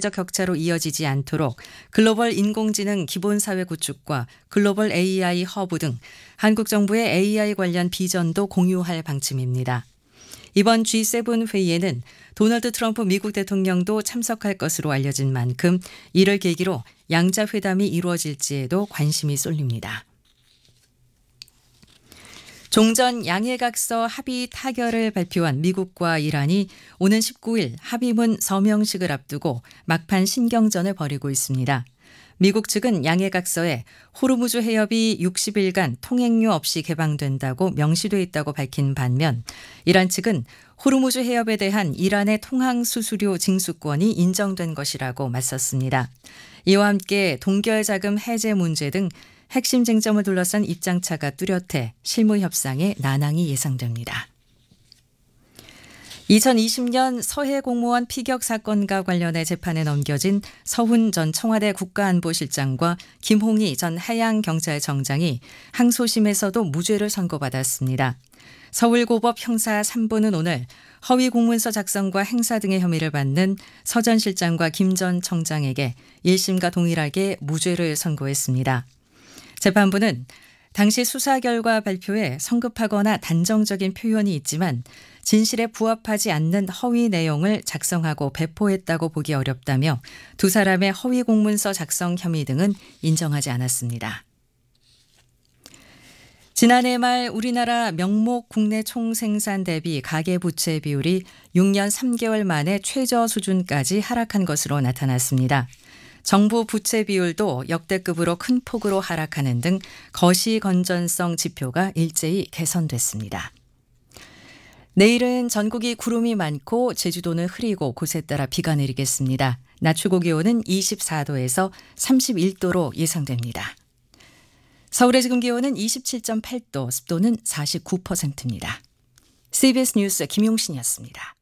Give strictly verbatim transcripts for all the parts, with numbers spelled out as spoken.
사회적 격차로 이어지지 않도록 글로벌 인공지능 기본사회 구축과 글로벌 에이아이 허브 등 한국 정부의 에이아이 관련 비전도 공유할 방침입니다. 이번 지 세븐 회의에는 도널드 트럼프 미국 대통령도 참석할 것으로 알려진 만큼 이를 계기로 양자 회담이 이루어질지에도 관심이 쏠립니다. 종전 양해각서 합의 타결을 발표한 미국과 이란이 오는 십구 일 합의문 서명식을 앞두고 막판 신경전을 벌이고 있습니다. 미국 측은 양해각서에 호르무즈 해협이 육십 일간 통행료 없이 개방된다고 명시돼 있다고 밝힌 반면 이란 측은 호르무즈 해협에 대한 이란의 통항 수수료 징수권이 인정된 것이라고 맞섰습니다. 이와 함께 동결 자금 해제 문제 등 핵심 쟁점을 둘러싼 입장차가 뚜렷해 실무 협상에 난항이 예상됩니다. 이천이십 년 서해 공무원 피격 사건과 관련해 재판에 넘겨진 서훈 전 청와대 국가안보실장과 김홍희 전 해양경찰청장이 항소심에서도 무죄를 선고받았습니다. 서울고법 형사 삼 부는 오늘 허위 공문서 작성과 행사 등의 혐의를 받는 서 전 실장과 김 전 청장에게 일 심과 동일하게 무죄를 선고했습니다. 재판부는 당시 수사 결과 발표에 성급하거나 단정적인 표현이 있지만 진실에 부합하지 않는 허위 내용을 작성하고 배포했다고 보기 어렵다며 두 사람의 허위 공문서 작성 혐의 등은 인정하지 않았습니다. 지난해 말 우리나라 명목 국내 총생산 대비 가계부채 비율이 육 년 삼 개월 만에 최저 수준까지 하락한 것으로 나타났습니다. 정부 부채 비율도 역대급으로 큰 폭으로 하락하는 등 거시 건전성 지표가 일제히 개선됐습니다. 내일은 전국이 구름이 많고 제주도는 흐리고 곳에 따라 비가 내리겠습니다. 낮 최고 기온은 이십사 도에서 삼십일 도로 예상됩니다. 서울의 지금 기온은 이십칠 점 팔 도, 습도는 사십구 퍼센트입니다. 씨비에스 뉴스 김용신이었습니다.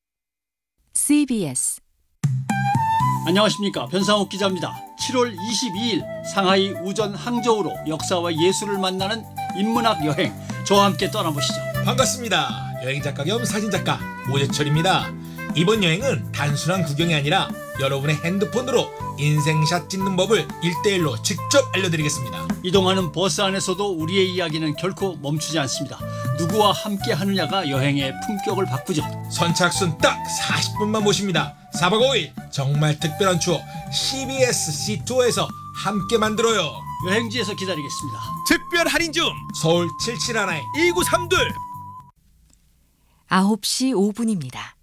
씨비에스 안녕하십니까, 변상욱 기자입니다. 칠월 이십이일 상하이 우전 항저우로 역사와 예술을 만나는 인문학 여행, 저와 함께 떠나보시죠. 반갑습니다. 여행작가 겸 사진작가 오재철입니다. 이번 여행은 단순한 구경이 아니라 여러분의 핸드폰으로 인생샷 찍는 법을 일대일로 직접 알려드리겠습니다. 이동하는 버스 안에서도 우리의 이야기는 결코 멈추지 않습니다. 누구와 함께 하느냐가 여행의 품격을 바꾸죠. 선착순 딱 사십 분만 모십니다. 사박 오일 정말 특별한 추억 씨비에스 씨투어에서 함께 만들어요. 여행지에서 기다리겠습니다. 특별 할인 중 서울 칠칠일일 이구삼이 아홉 시 오 분입니다.